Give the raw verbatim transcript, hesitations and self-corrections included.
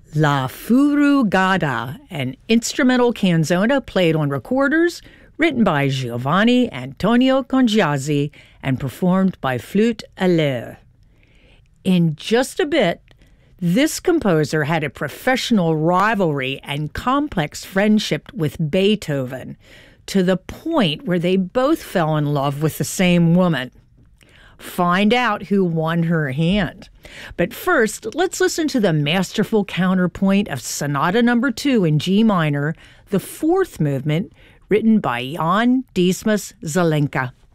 La Furugada, an instrumental canzona played on recorders, written by Giovanni Antonio Congiazzi and performed by Flûte à l'Eau. In just a bit, this composer had a professional rivalry and complex friendship with Beethoven, to the point where they both fell in love with the same woman. Find out who won her hand. But first, let's listen to the masterful counterpoint of Sonata Number Two in G minor, the fourth movement, written by Jan Dismas Zelenka.